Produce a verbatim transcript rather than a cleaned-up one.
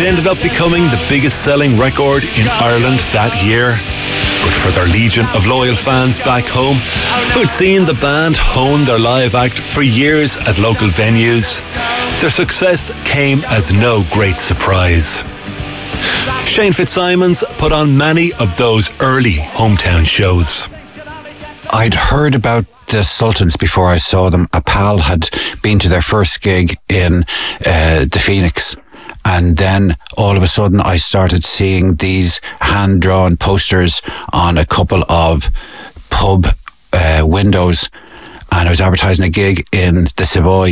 ended up becoming the biggest selling record in Ireland that year. But for their legion of loyal fans back home, who'd seen the band hone their live act for years at local venues, their success came as no great surprise. Shane Fitzsimons put on many of those early hometown shows. I'd heard about the Sultans before I saw them. A pal had been to their first gig in uh, the Phoenix. And then all of a sudden I started seeing these hand-drawn posters on a couple of pub uh, windows. And I was advertising a gig in the Savoy